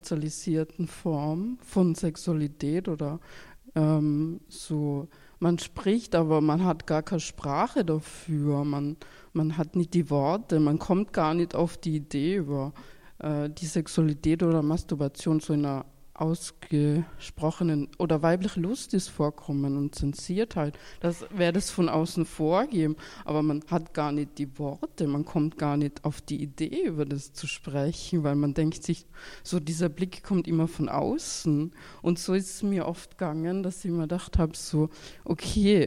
sozialisierten Form von Sexualität oder so, man spricht, aber man hat gar keine Sprache dafür, man hat nicht die Worte, man kommt gar nicht auf die Idee über die Sexualität oder Masturbation so in einer ausgesprochenen oder weibliche Lust ist vorkommen und Zensiertheit. Das wäre das von außen vorgeben, aber man hat gar nicht die Worte, man kommt gar nicht auf die Idee, über das zu sprechen, weil man denkt sich, so dieser Blick kommt immer von außen. Und so ist es mir oft gegangen, dass ich mir gedacht habe, so, okay,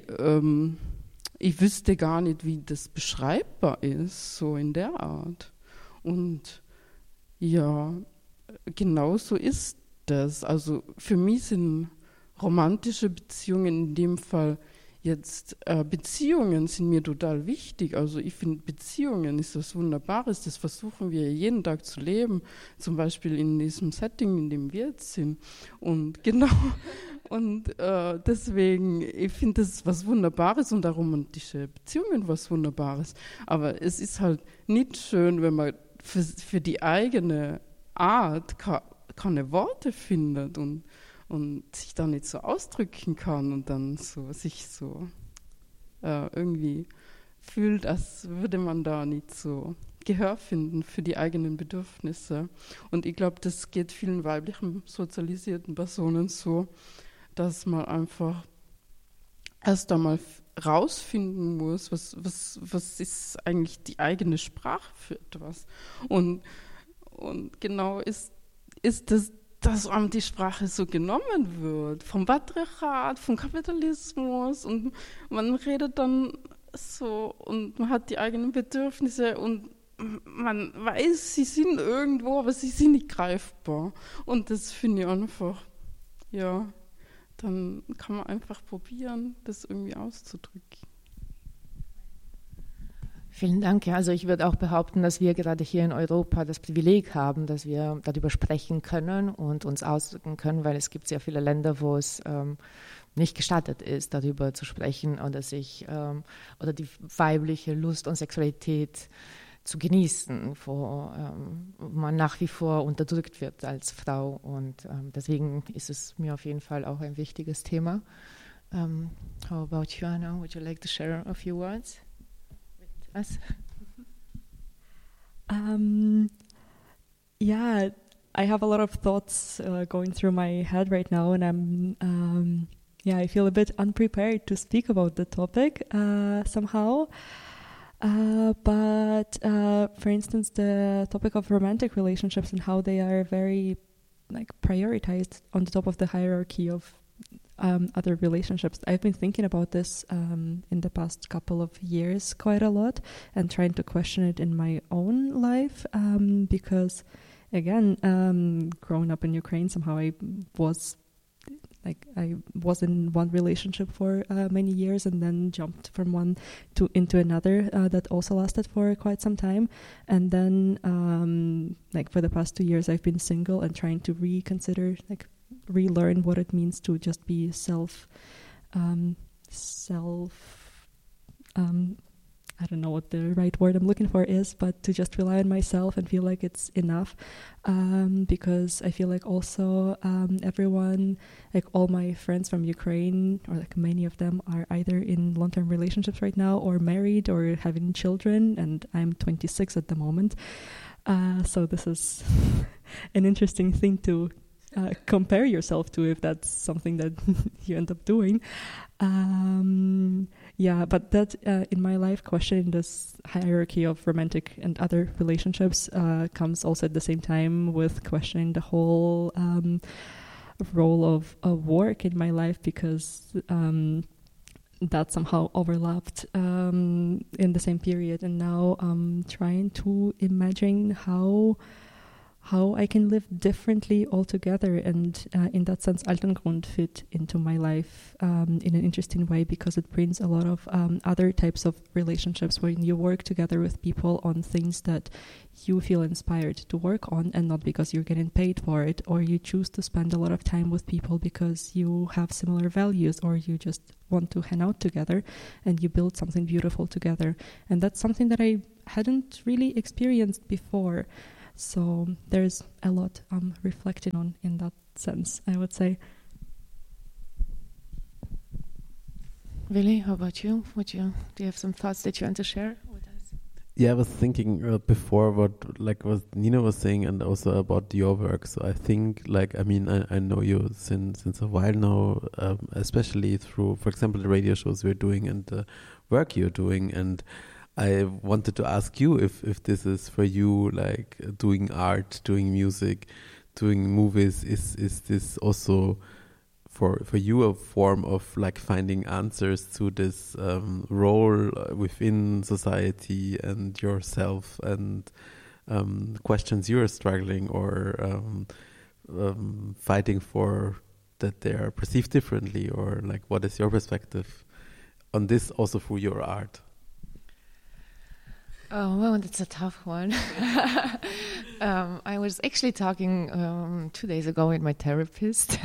ich wüsste gar nicht, wie das beschreibbar ist, so in der Art. Und ja, genau so ist das. Also für mich sind romantische Beziehungen in dem Fall jetzt, Beziehungen sind mir total wichtig. Also ich finde, Beziehungen ist was Wunderbares. Das versuchen wir jeden Tag zu leben. Zum Beispiel in diesem Setting, in dem wir jetzt sind. Und genau, und deswegen, ich finde, das ist was Wunderbares und auch romantische Beziehungen was Wunderbares. Aber es ist halt nicht schön, wenn man für die eigene Art keine Worte findet und sich da nicht so ausdrücken kann und dann so sich so irgendwie fühlt, als würde man da nicht so Gehör finden für die eigenen Bedürfnisse. Und ich glaube, das geht vielen weiblichen sozialisierten Personen so, dass man einfach erst einmal rausfinden muss, was ist eigentlich die eigene Sprache für etwas. Und genau ist das, dass einem die Sprache so genommen wird, vom Patriarchat, vom Kapitalismus und man redet dann so und man hat die eigenen Bedürfnisse und man weiß, sie sind irgendwo, aber sie sind nicht greifbar. Und das finde ich einfach, ja, dann kann man einfach probieren, das irgendwie auszudrücken. Vielen Dank. Ja, also ich würde auch behaupten, dass wir gerade hier in Europa das Privileg haben, dass wir darüber sprechen können und uns ausdrücken können, weil es gibt sehr viele Länder, wo es nicht gestattet ist, darüber zu sprechen oder oder die weibliche Lust und Sexualität zu genießen, wo man nach wie vor unterdrückt wird als Frau. Und deswegen ist es mir auf jeden Fall auch ein wichtiges Thema. How about you, Anna? Would you like to share a few words? Us? Yeah, I have a lot of thoughts going through my head right now, and I feel a bit unprepared to speak about the topic somehow. But for instance, the topic of romantic relationships and how they are very prioritized on the top of the hierarchy of other relationships. I've been thinking about this in the past couple of years quite a lot and trying to question it in my own life because, again, growing up in Ukraine, somehow I was in one relationship for many years and then jumped from one into another that also lasted for quite some time. And then, for the past 2 years, I've been single and trying to relearn what it means to just be I don't know what the right word I'm looking for is, but to just rely on myself and feel like it's enough, because I feel like also everyone, all my friends from Ukraine, or many of them are either in long-term relationships right now or married or having children, and I'm 26 at the moment. So this is an interesting thing to compare yourself to if that's something that you end up doing. But that in my life, questioning this hierarchy of romantic and other relationships comes also at the same time with questioning the whole role of work in my life, because that somehow overlapped in the same period. And now I'm trying to imagine how I can live differently altogether, and in that sense, Altengrund fit into my life in an interesting way, because it brings a lot of other types of relationships when you work together with people on things that you feel inspired to work on, and not because you're getting paid for it, or you choose to spend a lot of time with people because you have similar values, or you just want to hang out together and you build something beautiful together. And that's something that I hadn't really experienced before. So there's a lot I'm reflecting on in that sense, I would say. Willy, how about you? Do you have some thoughts that you want to share with us? Yeah, I was thinking before what Nina was saying, and also about your work. So I think, I know you since a while now, especially through, for example, the radio shows we're doing and the work you're doing. And I wanted to ask you if this is for you, like doing art, doing music, doing movies. Is this also for you a form of like finding answers to this role within society and yourself, and questions you're struggling or fighting for, that they are perceived differently, or like what is your perspective on this also through your art? Oh, well, that's a tough one. I was actually talking 2 days ago with my therapist.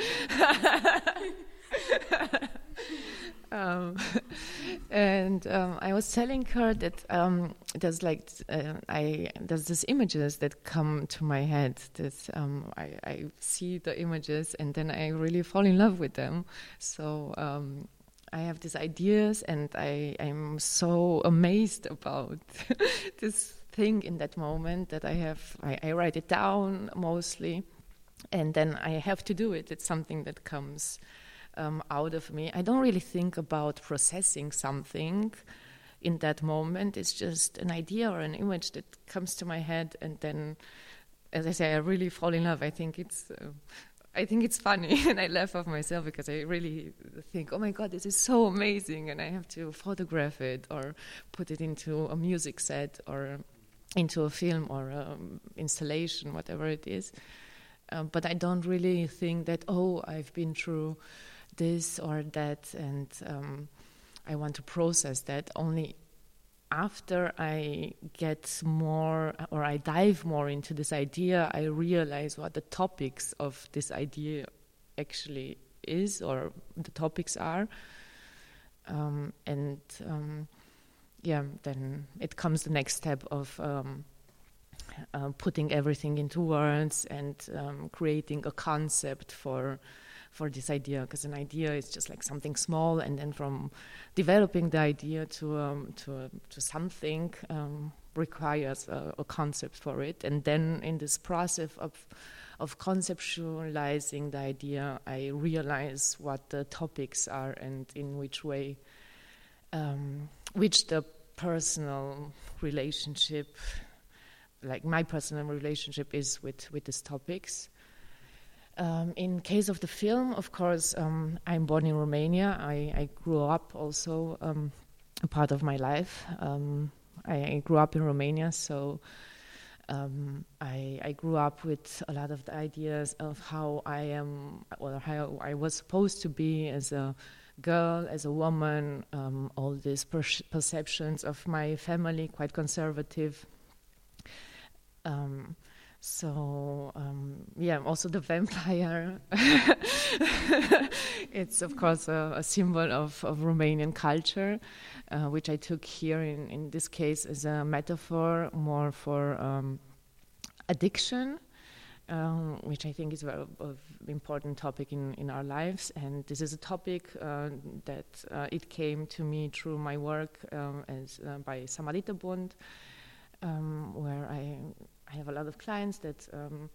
And I was telling her that there's these images that come to my head. That I see the images and then I really fall in love with them. So I have these ideas, and I'm so amazed about this thing in that moment that I write it down mostly, and then I have to do it. It's something that comes out of me. I don't really think about processing something in that moment. It's just an idea or an image that comes to my head, and then, as I say, I really fall in love. I think it's funny, and I laugh off myself because I really think, oh my God, this is so amazing, and I have to photograph it or put it into a music set or into a film or installation, whatever it is. But I don't really think that, I've been through this or that, and I want to process that. Only after I get more, or I dive more into this idea, I realize what the topics of this idea actually is, or the topics are. Then it comes the next step of putting everything into words and creating a concept for this idea, because an idea is just like something small, and then from developing the idea to something requires a concept for it, and then in this process of conceptualizing the idea, I realize what the topics are and in which way, which the personal relationship, like my personal relationship is with these topics. In case of the film, of course, I'm born in Romania. I grew up also a part of my life. I grew up in Romania, so I grew up with a lot of the ideas of how I am, or how I was supposed to be as a girl, as a woman, all these perceptions of my family, quite conservative. Also the vampire. It's, of course, a symbol of Romanian culture, which I took here in this case as a metaphor more for addiction, which I think is a very important topic in our lives. And this is a topic that it came to me through my work by Samariterbund, where I have a lot of clients that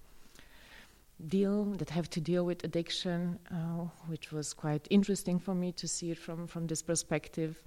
have to deal with addiction, which was quite interesting for me to see it from this perspective.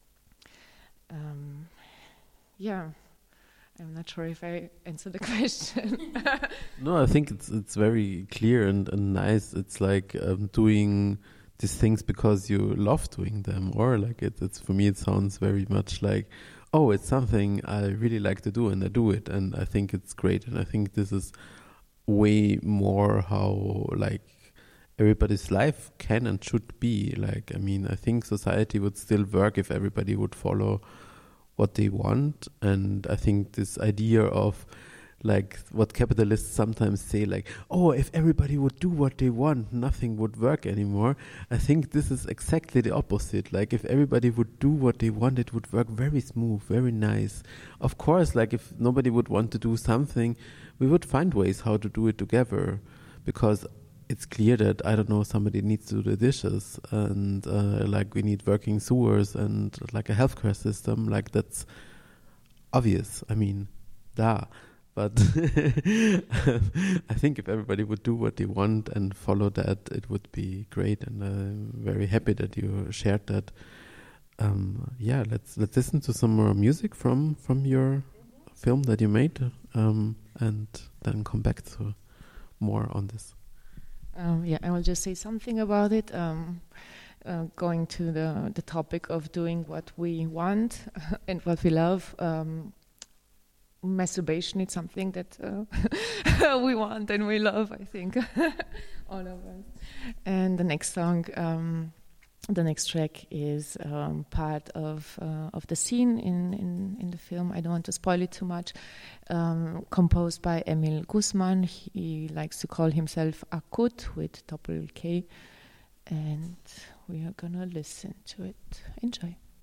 I'm not sure if I answered the question. No, I think it's very clear and nice. It's like doing these things because you love doing them, or like it's for me it sounds very much like, oh, it's something I really like to do, and I do it, and I think it's great. And I think this is way more how like everybody's life can and should be. Like, I mean, I think society would still work if everybody would follow what they want. And I think this idea of like what capitalists sometimes say, like, oh, if everybody would do what they want, nothing would work anymore. I think this is exactly the opposite. Like, if everybody would do what they want, it would work very smooth, very nice. Of course, like if nobody would want to do something we would find ways how to do it together, because it's clear that, I don't know, somebody needs to do the dishes, and like we need working sewers and like a healthcare system, like that's obvious. I mean, but I think if everybody would do what they want and follow that, it would be great, and I'm very happy that you shared that. Let's listen to some more music from your film that you made, and then come back to more on this. I will just say something about it. Going to the topic of doing what we want and what we love. Masturbation is something that we want and we love, I think, all of us. And the next song, the next track is part of the scene in the film. I don't want to spoil it too much. Composed by Emil Guzman. He likes to call himself Akut with double K. And we are gonna listen to it. Enjoy.